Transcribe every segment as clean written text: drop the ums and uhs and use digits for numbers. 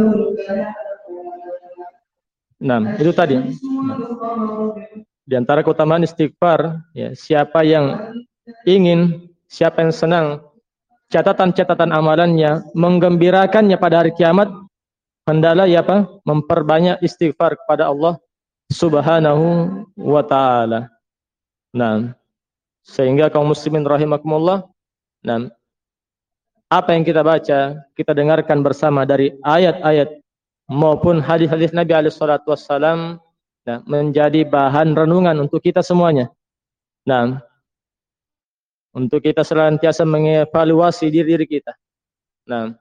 Nah, itu tadi. Di antara keutamaan istighfar, ya, siapa yang senang catatan-catatan amalannya menggembirakannya pada hari kiamat, hendaklah memperbanyak istighfar kepada Allah Subhanahu wa taala. Nah, sehingga kaum muslimin rahimakumullah, nah, apa yang kita baca, kita dengarkan bersama dari ayat-ayat maupun hadis-hadis Nabi alaihi salatu wassalam, nah, menjadi bahan renungan untuk kita semuanya. Nah, untuk kita senantiasa mengevaluasi diri kita. Nah,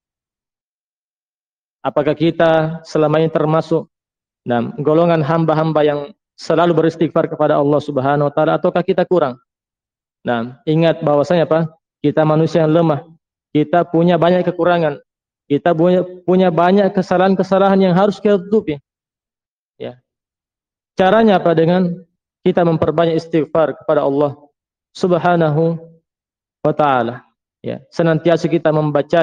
apakah kita selama ini termasuk golongan hamba-hamba yang selalu beristighfar kepada Allah Subhanahu wa taala, ataukah kita kurang? Nah, ingat bahwasanya kita manusia yang lemah. Kita punya banyak kekurangan. Kita punya banyak kesalahan-kesalahan yang harus kita tutupi. Ya. Caranya dengan kita memperbanyak istighfar kepada Allah Subhanahu wa taala. Ya, senantiasa kita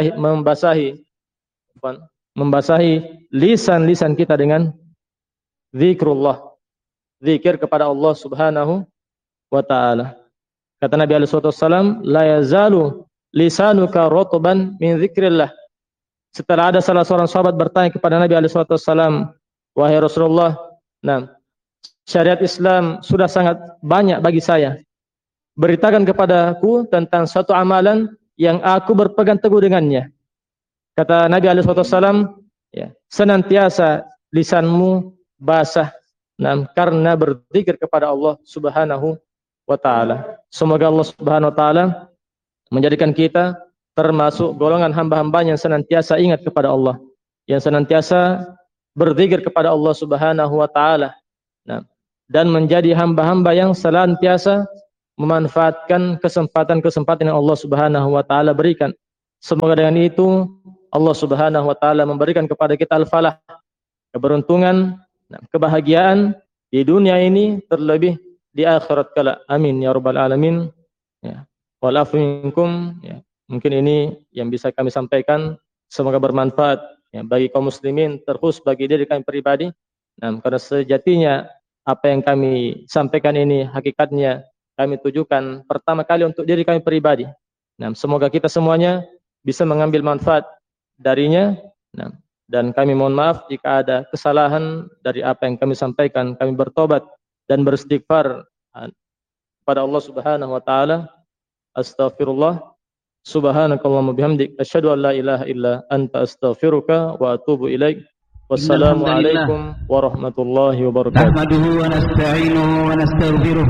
membasahi lisan kita dengan zikrullah. Zikir kepada Allah Subhanahu wa taala. Kata Nabi alaihi wasallam, la yazalu lisanuka rotban min zikrillah. Setelah ada salah seorang sahabat bertanya kepada Nabi alaihi wasallam, wahai Rasulullah, syariat Islam sudah sangat banyak bagi saya. Beritakan kepadaku tentang satu amalan yang aku berpegang teguh dengannya. Kata Nabi alaihi wasallam, ya, senantiasa lisanmu basah karena berzikir kepada Allah Subhanahu wa taala. Semoga Allah Subhanahu wa taala menjadikan kita termasuk golongan hamba-hamba yang senantiasa ingat kepada Allah, yang senantiasa berzikir kepada Allah Subhanahu wa taala. Dan menjadi hamba-hamba yang senantiasa memanfaatkan kesempatan-kesempatan yang Allah Subhanahu wa taala berikan. Semoga dengan itu Allah Subhanahu wa taala memberikan kepada kita al-falah, keberuntungan, kebahagiaan di dunia ini, terlebih di akhirat kala. Amin ya rabbal alamin. Ya. Wal afu minkum, ya. Mungkin ini yang bisa kami sampaikan, semoga bermanfaat ya, bagi kaum muslimin, terkhusus bagi diri kami pribadi. Karena sejatinya apa yang kami sampaikan ini hakikatnya kami tujukan pertama kali untuk diri kami pribadi. Semoga kita semuanya bisa mengambil manfaat darinya. Dan kami mohon maaf jika ada kesalahan dari apa yang kami sampaikan. Kami bertobat dan beristighfar kepada Allah Subhanahu wa taala. Astaghfirullah. Subhanakallahumma bihamdik asyhadu an la ilaha illa anta astaghfiruka wa atubu ilaik. Wassalamu alaikum warahmatullahi wabarakatuh. Nahmaduhu wa nasta'inuhu wa nastaghfiruh.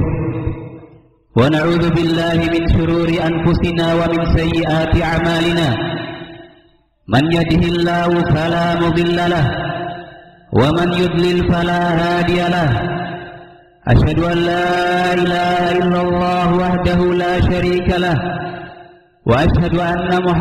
Wa na'udzu billahi min shururi anfusina wa min sayyiati a'malina. Man yahdihillahu fala mudilla lahu wa man yudlil fala hadiya lahu. Asyhadu an la ilaha illallah wahdahu la syarika lahu wa asyhadu anna